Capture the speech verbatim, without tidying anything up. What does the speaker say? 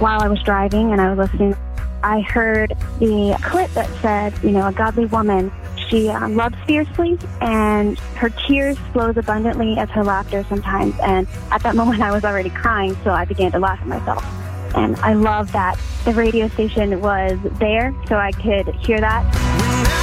while I was driving and I was listening, I heard the clip that said, you know, a godly woman, she um, loves fiercely and her tears flows abundantly as her laughter sometimes. And at that moment I was already crying, so I began to laugh at myself. And I love that the radio station was there so I could hear that.